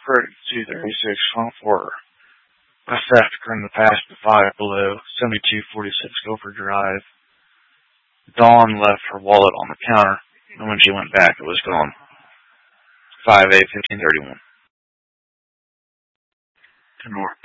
Freight 236 front for West Africa in the past to 5 below, 7246 Gopher Drive. Dawn left her wallet on the counter, and when she went back, it was gone. 5/8/1531. To North